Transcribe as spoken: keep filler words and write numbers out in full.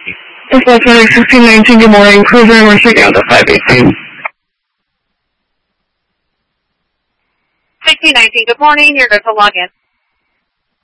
It's Volkswagen sixteen nineteen, good morning. Cruiser, we're checking out the five eighteen. sixteen nineteen, good morning. You're good to log in.